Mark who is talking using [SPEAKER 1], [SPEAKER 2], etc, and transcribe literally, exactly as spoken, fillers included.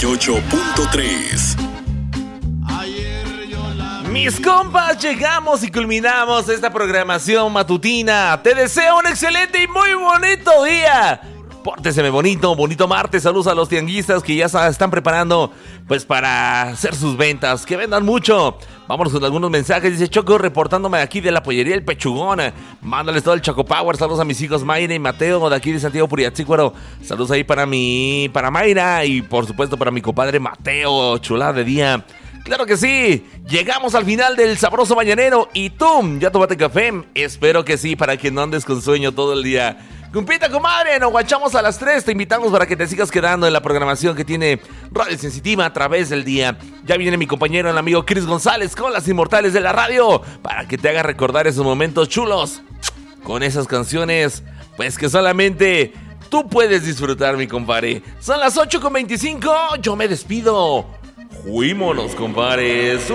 [SPEAKER 1] y ocho punto tres.
[SPEAKER 2] Mis compas, llegamos y culminamos esta programación matutina. Te deseo un excelente y muy bonito día. Pórteseme bonito, bonito martes. Saludos a los tianguistas que ya están preparando pues para hacer sus ventas. Que vendan mucho. Vámonos con algunos mensajes. Dice Choco, reportándome aquí de la pollería El Pechugón. Mándales todo el Choco Power. Saludos a mis hijos Mayra y Mateo de aquí de Santiago Puriatzícuaro. Saludos ahí para mi, para Mayra y por supuesto para mi compadre Mateo. Chulada de día. Claro que sí, llegamos al final del sabroso mañanero. ¿Y tú, ya tomaste café? Espero que sí, para que no andes con sueño todo el día. Cumpita, comadre, nos guachamos a las tres. Te invitamos para que te sigas quedando en la programación que tiene Radio Sensitiva a través del día. Ya viene mi compañero, el amigo Chris González, con las inmortales de la radio, para que te haga recordar esos momentos chulos, con esas canciones, pues que solamente tú puedes disfrutar, mi compadre. Son las ocho con veinticinco, yo me despido. Fuímonos, compadres.